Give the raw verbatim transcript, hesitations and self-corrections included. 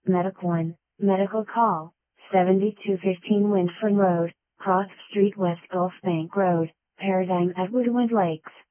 Medical one, medical call, seventy-two fifteen Windfern Road, Cross Street West Gulf Bank Road, Paradigm at Woodland Lakes.